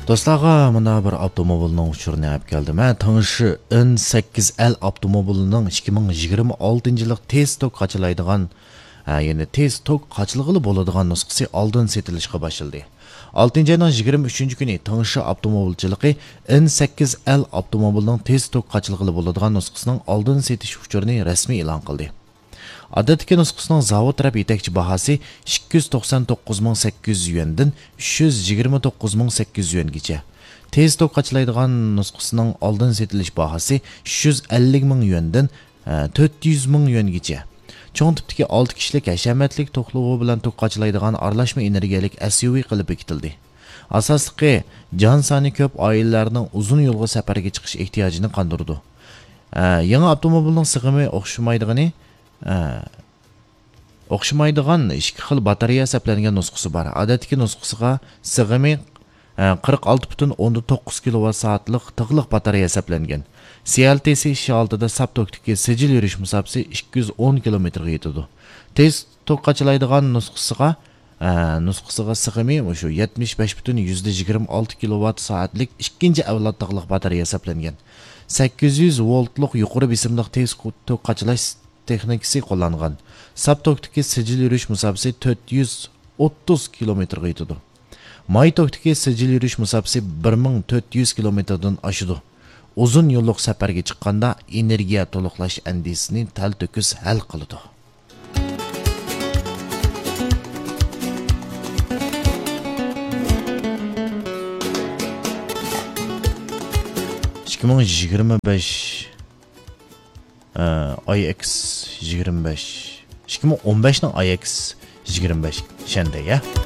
Dostlarga mana bir avtomobilning uchurini olib keldim. Men tanishi N8L avtomobilining 2026-yillik tez tok qachilaydigan, ya'ni tez tok qachilig'i bo'ladigan nusxasi oldin setilishga boshladi. 6-oyning 23-kuni tanishi avtomobilchiligi N8L avtomobilining tez tok qachilig'i bo'ladigan nusxasining oldin setish uchurini rasmiy e'lon qildi. Odatdagi nusxasining zavod taraf yetakchi bahosi 299.800 yuandan 329.800 yuangacha. Tez tok qachilaydigan nusxasining oldin setilish bahosi 350.000 yuandan 400.000 yuangacha. Cho'ng tipdagi 6 kishilik hashamatlik to'qlig'i bilan tok qachilaydigan aralashma energiyalik SUV qilib bekitildi. Asosliqi jon soni ko'p oilalarning uzun yo'lga safarga chiqish ehtiyojini qondirdi. Yangi avtomobilning sig'imi o'xshamaydigan ikki xil batareya hisoblangan nusxasi bor. Odatdagi nusxasiga sig'imi 46.9 kWh tig'liq batareya hisoblangan. CLTC ishi oldida sap tokdagi sijil yurish musofasi 210 km ga yetadi. Tez tok qachilaydigan nusxasiga sig'imi o'sha 75.26 kWh ikkinchi avlod tig'liq batareya hisoblangan. 800 voltlik yuqori besimli tez tok qachilash texnikasi qo'llangan. Sap tokdagi sijil yurish musofasi 430 km ga yetadi. May tokdagi sijil yurish musofasi 1400 km dan oshadi. Uzun yo'llik safarga chiqqanda energiya to'liqlash andisini tal-to'kis hal qiladi. iX25 2015 ning iX25 shunday ya.